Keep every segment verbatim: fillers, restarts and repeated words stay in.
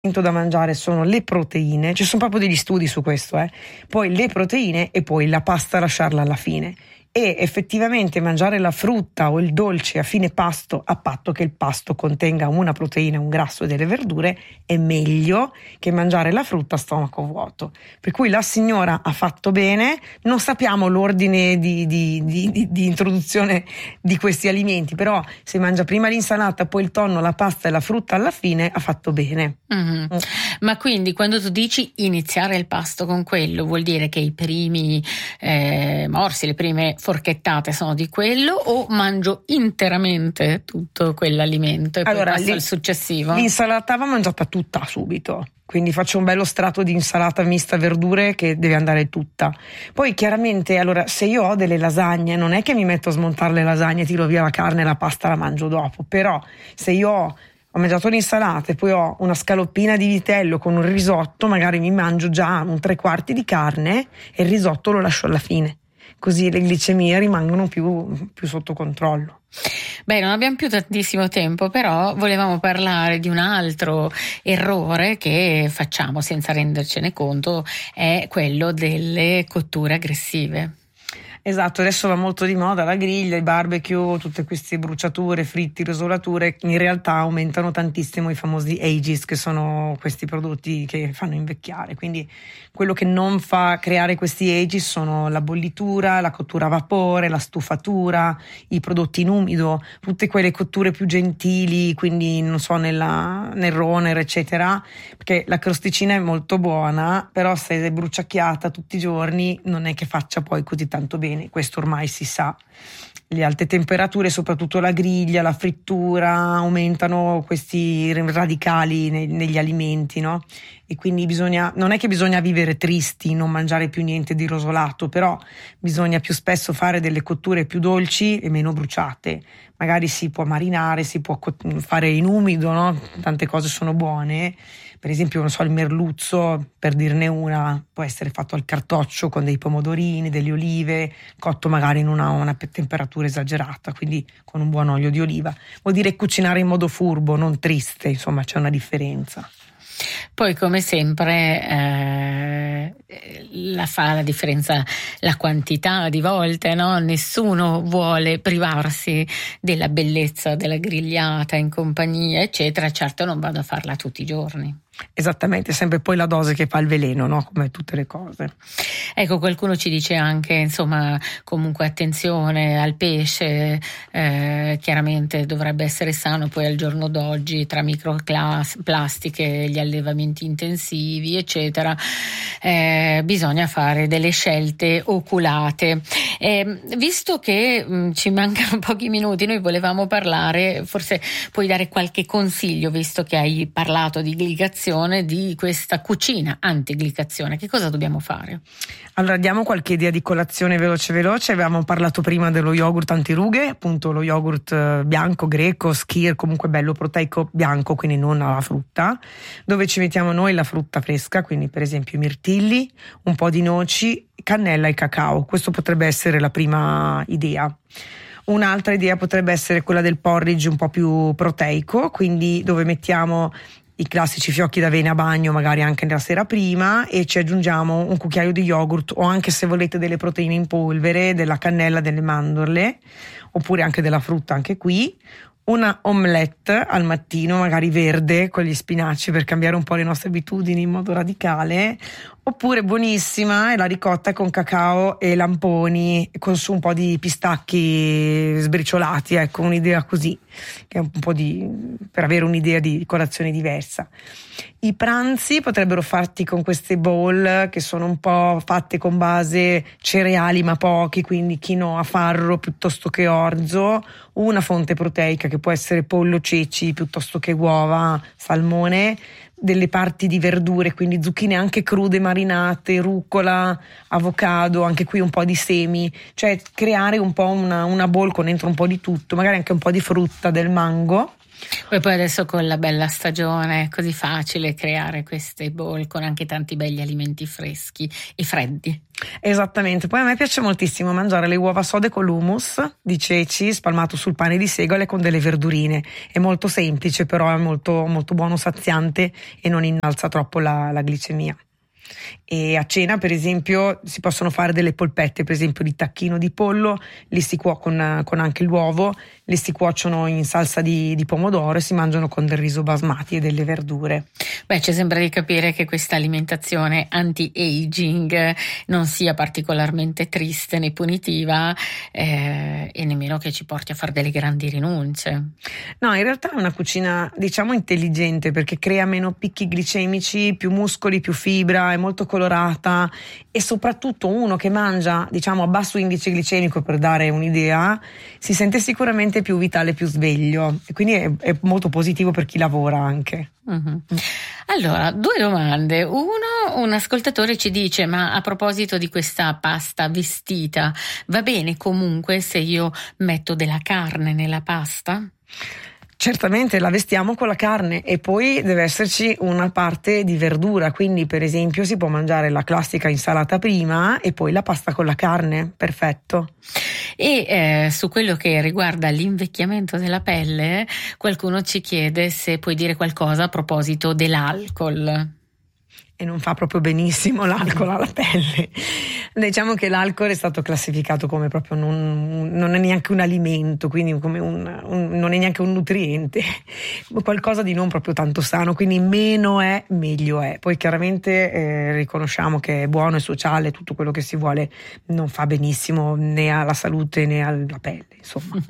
da mangiare sono le proteine, ci sono proprio degli studi su questo, eh. Poi le proteine e poi la pasta lasciarla alla fine. E effettivamente mangiare la frutta o il dolce a fine pasto, a patto che il pasto contenga una proteina, un grasso e delle verdure, è meglio che mangiare la frutta a stomaco vuoto. Per cui la signora ha fatto bene, non sappiamo l'ordine di, di, di, di, di introduzione di questi alimenti, però se mangia prima l'insalata, poi il tonno, la pasta e la frutta alla fine, ha fatto bene. Mm-hmm. Mm. Ma quindi quando tu dici iniziare il pasto con quello, vuol dire che i primi eh, morsi, le prime forchettate sono di quello, o mangio interamente tutto quell'alimento e allora, poi passo al successivo? L'insalata va mangiata tutta subito, quindi faccio un bello strato di insalata mista verdure che deve andare tutta. Poi chiaramente, allora, se io ho delle lasagne, non è che mi metto a smontare le lasagne, tiro via la carne e la pasta la mangio dopo, però se io ho ho mangiato l'insalata e poi ho una scaloppina di vitello con un risotto, magari mi mangio già un tre quarti di carne e il risotto lo lascio alla fine, così le glicemie rimangono più, più sotto controllo. Beh, non abbiamo più tantissimo tempo, però volevamo parlare di un altro errore che facciamo senza rendercene conto, è quello delle cotture aggressive. Esatto, adesso va molto di moda la griglia, il barbecue, tutte queste bruciature, fritti, rosolature, in realtà aumentano tantissimo i famosi ages, che sono questi prodotti che fanno invecchiare. Quindi quello che non fa creare questi ages sono la bollitura, la cottura a vapore, la stufatura, i prodotti in umido, tutte quelle cotture più gentili, quindi non so, nella, nel roner eccetera, perché la crosticina è molto buona, però se è bruciacchiata tutti i giorni non è che faccia poi così tanto bene. Questo ormai si sa. Le alte temperature, soprattutto la griglia, la frittura, aumentano questi radicali ne- negli alimenti, no? E quindi bisogna, non è che bisogna vivere tristi, non mangiare più niente di rosolato, però bisogna più spesso fare delle cotture più dolci e meno bruciate. Magari si può marinare, si può fare in umido, no? Tante cose sono buone. Per esempio, non so, il merluzzo, per dirne una, può essere fatto al cartoccio con dei pomodorini, delle olive, cotto magari in una, una temperatura esagerata, quindi con un buon olio di oliva. Vuol dire cucinare in modo furbo, non triste, insomma c'è una differenza. Poi, come sempre, eh, la fa la differenza la quantità di volte, no? Nessuno vuole privarsi della bellezza della grigliata in compagnia, eccetera. Certo, non vado a farla tutti i giorni. Esattamente, sempre poi la dose che fa il veleno, no? Come tutte le cose. Ecco, qualcuno ci dice anche, insomma, comunque attenzione al pesce, eh, chiaramente dovrebbe essere sano, poi al giorno d'oggi tra microplastiche, gli allevamenti intensivi, eccetera, eh, bisogna fare delle scelte oculate. Eh, visto che mh, ci mancano pochi minuti, noi volevamo parlare, forse puoi dare qualche consiglio, visto che hai parlato di glicazione, di questa cucina antiglicazione. Che cosa dobbiamo fare? Allora, diamo qualche idea di colazione veloce veloce. Avevamo parlato prima dello yogurt antirughe, appunto lo yogurt bianco, greco, skyr, comunque bello proteico bianco, quindi non alla frutta, dove ci mettiamo noi la frutta fresca, quindi per esempio i mirtilli, un po' di noci, cannella e cacao. Questo potrebbe essere la prima idea. Un'altra idea potrebbe essere quella del porridge un po' più proteico, quindi dove mettiamo i classici fiocchi d'avena a bagno magari anche la sera prima e ci aggiungiamo un cucchiaio di yogurt, o anche se volete delle proteine in polvere, della cannella, delle mandorle, oppure anche della frutta, anche qui. Una omelette al mattino, magari verde, con gli spinaci, per cambiare un po' le nostre abitudini in modo radicale. Oppure buonissima è la ricotta con cacao e lamponi, con su un po' di pistacchi sbriciolati, ecco, un'idea così, che è un po' di, per avere un'idea di colazione diversa. I pranzi potrebbero fatti con queste bowl che sono un po' fatte con base cereali ma pochi, quindi quinoa, farro piuttosto che orzo, una fonte proteica che può essere pollo, ceci piuttosto che uova, salmone, delle parti di verdure, quindi zucchine anche crude marinate, rucola, avocado, anche qui un po' di semi, cioè creare un po' una, una bowl con dentro un po' di tutto, magari anche un po' di frutta, del mango, Poi, poi adesso con la bella stagione è così facile creare queste bowl con anche tanti belli alimenti freschi e freddi. Esattamente, poi a me piace moltissimo mangiare le uova sode con l'hummus di ceci spalmato sul pane di segale con delle verdurine. È molto semplice, però è molto, molto buono, saziante e non innalza troppo la, la glicemia. E a cena, per esempio, si possono fare delle polpette, per esempio di tacchino di pollo, li si cuocono con anche l'uovo, li si cuociono in salsa di, di pomodoro e si mangiano con del riso basmati e delle verdure. Beh, ci sembra di capire che questa alimentazione anti-aging non sia particolarmente triste né punitiva eh, e nemmeno che ci porti a fare delle grandi rinunce. No, in realtà è una cucina, diciamo, intelligente, perché crea meno picchi glicemici, più muscoli, più fibra, è molto colorata e soprattutto uno che mangia, diciamo, a basso indice glicemico, per dare un'idea, si sente sicuramente più vitale, più sveglio, e quindi è, è molto positivo per chi lavora anche. Mm-hmm. Allora, due domande. Uno, un ascoltatore ci dice: ma a proposito di questa pasta vestita, va bene comunque se io metto della carne nella pasta? Certamente la vestiamo con la carne e poi deve esserci una parte di verdura, quindi per esempio si può mangiare la classica insalata prima e poi la pasta con la carne, perfetto. E eh, su quello che riguarda l'invecchiamento della pelle, qualcuno ci chiede se puoi dire qualcosa a proposito dell'alcol. E non fa proprio benissimo l'alcol alla pelle. Diciamo che l'alcol è stato classificato come proprio non, non è neanche un alimento, quindi come un, un, non è neanche un nutriente, qualcosa di non proprio tanto sano, quindi meno è meglio è. Poi chiaramente eh, riconosciamo che è buono, è sociale, tutto quello che si vuole, non fa benissimo né alla salute né alla pelle, insomma.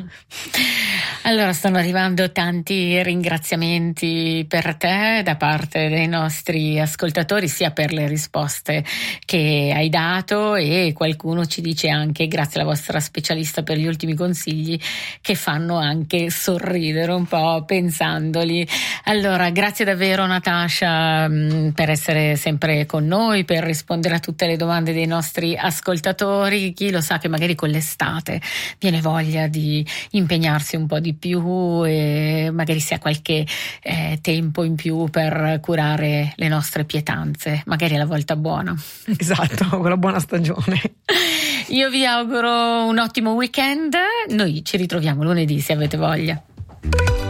Allora, stanno arrivando tanti ringraziamenti per te da parte dei nostri ascoltatori, sia per le risposte che hai dato, e qualcuno ci dice anche grazie alla vostra specialista per gli ultimi consigli, che fanno anche sorridere un po' pensandoli. Allora, grazie davvero Natasha per essere sempre con noi, per rispondere a tutte le domande dei nostri ascoltatori. Chi lo sa che magari con l'estate viene voglia di impegnarsi un po' di più e magari si ha qualche eh, tempo in più per curare le nostre pietanze, magari è la volta buona. Esatto, con la buona stagione. Io vi auguro un ottimo weekend, noi ci ritroviamo lunedì se avete voglia.